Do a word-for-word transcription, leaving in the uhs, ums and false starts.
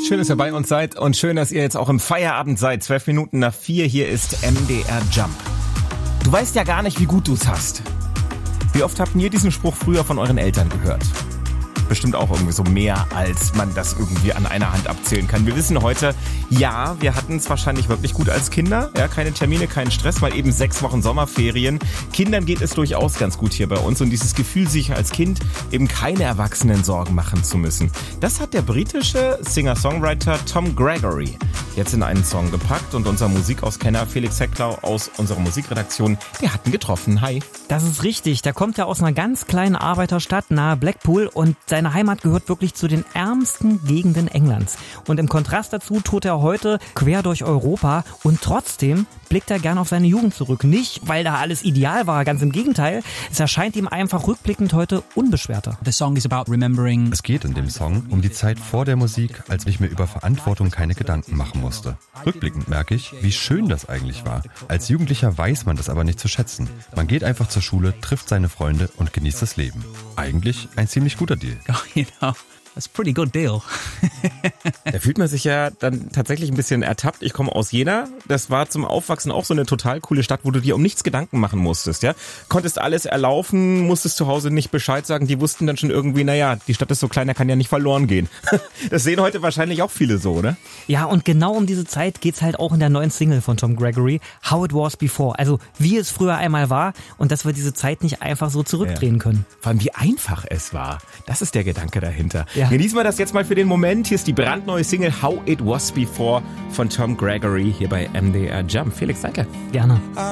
Schön, dass ihr bei uns seid und schön, dass ihr jetzt auch im Feierabend seid. Zwölf Minuten nach vier, hier ist M D R Jump. Du weißt ja gar nicht, wie gut du's hast. Wie oft habt ihr diesen Spruch früher von euren Eltern gehört? Bestimmt auch irgendwie so mehr, als man das irgendwie an einer Hand abzählen kann. Wir wissen heute, ja, wir hatten es wahrscheinlich wirklich gut als Kinder. Ja, keine Termine, keinen Stress, mal eben sechs Wochen Sommerferien. Kindern geht es durchaus ganz gut hier bei uns. Und dieses Gefühl, sich als Kind eben keine Erwachsenen Sorgen machen zu müssen. Das hat der britische Singer-Songwriter Tom Gregory jetzt in einen Song gepackt. Und unser Musikauskenner Felix Hecklau aus unserer Musikredaktion, der hat ihn getroffen. Hi. Das ist richtig. Der kommt ja aus einer ganz kleinen Arbeiterstadt nahe Blackpool und seine Heimat gehört wirklich zu den ärmsten Gegenden Englands. Und im Kontrast dazu tourt er heute quer durch Europa und trotzdem blickt er gern auf seine Jugend zurück. Nicht, weil da alles ideal war, ganz im Gegenteil. Es erscheint ihm einfach rückblickend heute unbeschwerter. The song is about remembering. Es geht in dem Song um die Zeit vor der Musik, als ich mir über Verantwortung keine Gedanken machen musste. Rückblickend merke ich, wie schön das eigentlich war. Als Jugendlicher weiß man das aber nicht zu schätzen. Man geht einfach zur Schule, trifft seine Freunde und genießt das Leben. Eigentlich ein ziemlich guter Deal. Oh, you know. That's a pretty good deal. Da fühlt man sich ja dann tatsächlich ein bisschen ertappt. Ich komme aus Jena. Das war zum Aufwachsen auch so eine total coole Stadt, wo du dir um nichts Gedanken machen musstest. Ja, konntest alles erlaufen, musstest zu Hause nicht Bescheid sagen. Die wussten dann schon irgendwie, naja, die Stadt ist so klein, da kann ja nicht verloren gehen. Das sehen heute wahrscheinlich auch viele so, oder? Ja, und genau um diese Zeit geht's halt auch in der neuen Single von Tom Gregory, How It Was Before. Also wie es früher einmal war und dass wir diese Zeit nicht einfach so zurückdrehen Ja. können. Vor allem, wie einfach es war. Das ist der Gedanke dahinter. Ja. Genießen wir das jetzt mal für den Moment. Hier ist die brandneue Single How It Was Before von Tom Gregory hier bei M D R Jump. Felix, danke. Gerne.